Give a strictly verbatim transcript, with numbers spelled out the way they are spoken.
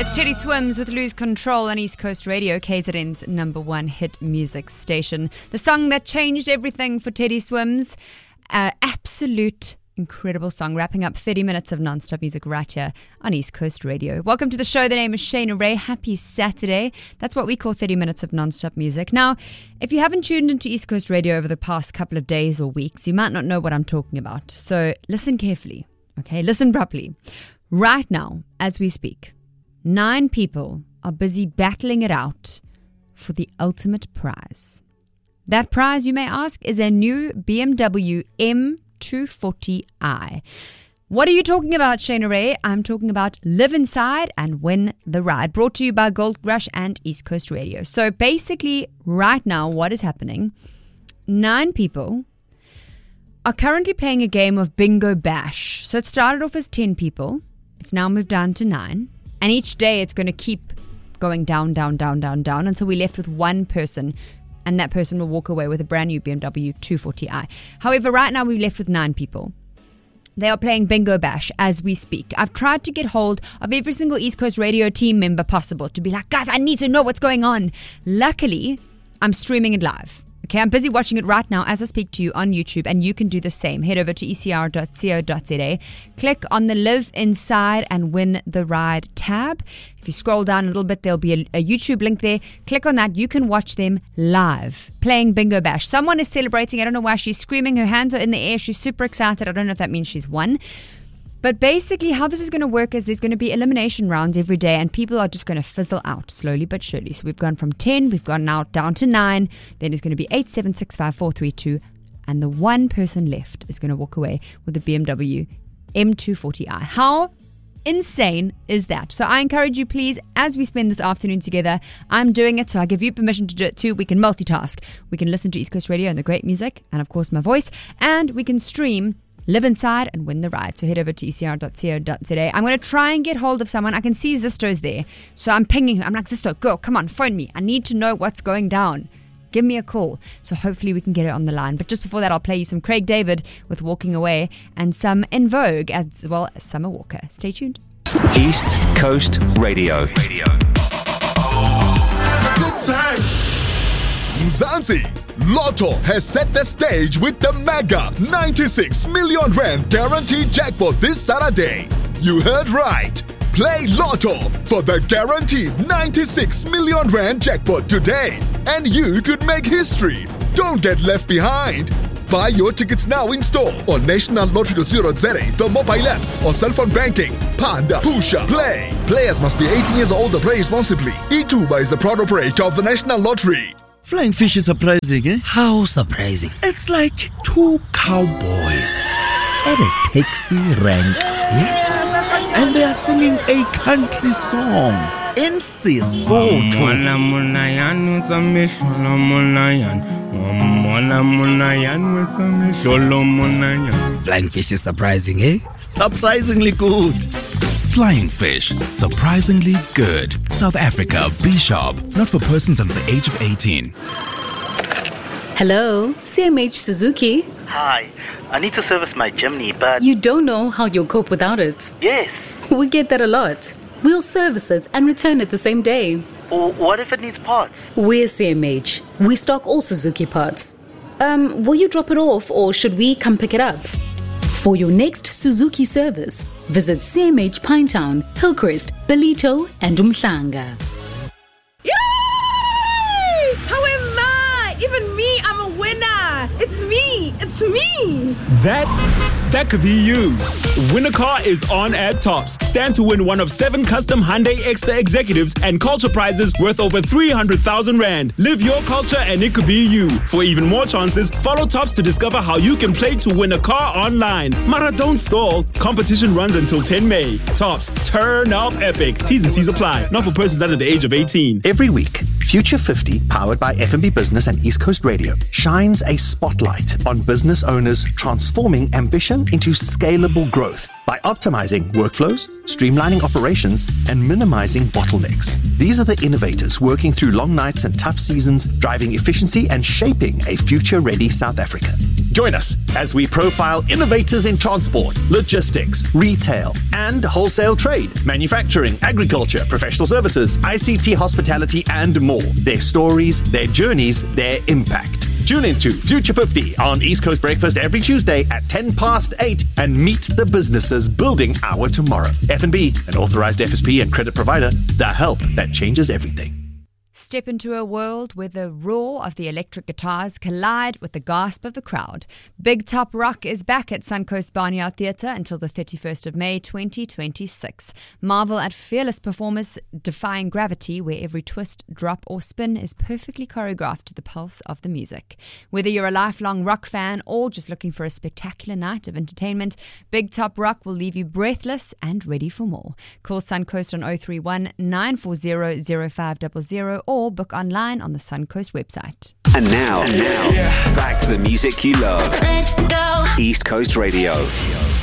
It's Teddy Swims with Lose Control on East Coast Radio, K Z N's number one hit music station. The song that changed everything for Teddy Swims. Uh, absolute incredible song, wrapping up thirty minutes of non-stop music right here on East Coast Radio. Welcome to the show. The name is Shayna Ray. Happy Saturday. That's what we call thirty minutes of non-stop music. Now, if you haven't tuned into East Coast Radio over the past couple of days or weeks, you might not know what I'm talking about. So listen carefully, okay? Listen properly. Right now, as we speak, nine people are busy battling it out for the ultimate prize. That prize, you may ask, is a new B M W M two forty i. What are you talking about, Shayna Ray? I'm talking about Live Inside and Win the Ride, brought to you by Gold Rush and East Coast Radio. So basically, right now, what is happening? Nine people are currently playing a game of Bingo Bash. So it started off as ten people. It's now moved down to nine. And each day it's going to keep going down, down, down, down, down until we're left with one person. And that person will walk away with a brand new B M W two forty i. However, right now we're left with nine people. They are playing Bingo Bash as we speak. I've tried to get hold of every single East Coast Radio team member possible to be like, guys, I need to know what's going on. Luckily, I'm streaming it live. Okay, I'm busy watching it right now as I speak to you on YouTube, and you can do the same. Head over to e c r dot co dot z a, click on the Live Inside and Win the Ride tab. If you scroll down a little bit, there'll be a, a YouTube link there. Click on that. You can watch them live playing Bingo Bash. Someone is celebrating. I don't know why she's screaming. Her hands are in the air. She's super excited. I don't know if that means she's won. But basically, how this is going to work is there's going to be elimination rounds every day, and people are just going to fizzle out slowly but surely. So we've gone from ten, we've gone now down to nine. Then it's going to be eight, seven, six, five, four, three, two, and the one person left is going to walk away with the B M W M two forty i. How insane is that? So I encourage you, please, as we spend this afternoon together, I'm doing it, so I give you permission to do it too. We can multitask. We can listen to East Coast Radio and the great music, and of course my voice, and we can stream Live Inside and Win the Ride. So head over to e c r dot co dot z a. I'm going to try and get hold of someone. I can see Zisto's there. So I'm pinging her. I'm like, Zisto, girl, come on, phone me. I need to know what's going down. Give me a call. So hopefully we can get her on the line. But just before that, I'll play you some Craig David with Walking Away and some In Vogue as well as Summer Walker. Stay tuned. East Coast Radio. Radio. Good time. Mzansi, Lotto has set the stage with the mega ninety-six million rand guaranteed jackpot this Saturday. You heard right. Play Lotto for the guaranteed ninety-six million rand jackpot today, and you could make history. Don't get left behind. Buy your tickets now in store on national lottery dot co dot z a, the mobile app, or cell phone banking. Panda, Pusha, Play. Players must be eighteen years old to play responsibly. eTuba is the proud operator of the National Lottery. Flying Fish is surprising, eh? How surprising? It's like two cowboys at a taxi rank, eh? And they are singing a country song in Sesotho. Flying Fish is surprising, eh? Surprisingly good. Flying Fish, surprisingly good. South Africa, be sharp. Not for persons under the age of eighteen. Hello, C M H Suzuki. Hi, I need to service my Jimny, but... You don't know how you'll cope without it. Yes. We get that a lot. We'll service it and return it the same day. Or what if it needs parts? We're C M H. We stock all Suzuki parts. Um, will you drop it off or should we come pick it up? For your next Suzuki service, visit C M H Pinetown, Hillcrest, Ballito, and Umhlanga. Yay! However, even me, I'm a winner. It's me. It's me. That, that could be you. Win a Car is on at Tops. Stand to win one of seven custom Hyundai Extra Executives and culture prizes worth over three hundred thousand rand. Live your culture and it could be you. For even more chances, follow Tops to discover how you can play to win a car online. Mara, don't stall. Competition runs until the tenth of May. Tops, turn up epic. T's and C's apply. Not for persons under the age of eighteen. Every week, Future fifty, powered by F M B Business and East Coast Radio, shines a spotlight on business owners transforming ambition into scalable growth by optimizing workflows, streamlining operations, and minimizing bottlenecks. These are the innovators working through long nights and tough seasons, driving efficiency and shaping a future-ready South Africa. Join us as we profile innovators in transport, logistics, retail, and wholesale trade, manufacturing, agriculture, professional services, I C T, hospitality, and more. Their stories, their journeys, their impact. Tune into Future fifty on East Coast Breakfast every Tuesday at ten past eight and meet the businesses building our tomorrow. F and B, an authorized F S P and credit provider, the help that changes everything. Step into a world where the roar of the electric guitars collide with the gasp of the crowd. Big Top Rock is back at Suncoast Barnyard Theatre until the thirty-first of May twenty twenty-six. Marvel at fearless performers defying gravity, where every twist, drop or spin is perfectly choreographed to the pulse of the music. Whether you're a lifelong rock fan or just looking for a spectacular night of entertainment, Big Top Rock will leave you breathless and ready for more. Call Suncoast on oh three one, nine four zero, zero five zero zero or book online on the Suncoast website. And now, and now, back to the music you love. Let's go. East Coast Radio.